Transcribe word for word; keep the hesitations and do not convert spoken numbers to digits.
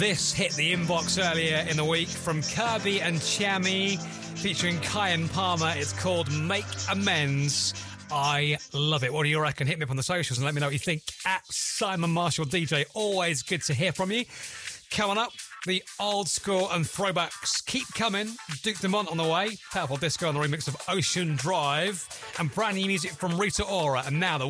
This hit the inbox earlier in the week from Kirby and Chami, featuring Kyan Palmer. It's called Make Amends. I love it. What do you reckon? Hit me up on the socials and let me know what you think. At Simon Marshall D J. Always good to hear from you. Coming up, the old school and throwbacks keep coming. Duke Dumont on the way. Powerful disco on the remix of Ocean Drive. And brand new music from Rita Ora. And now the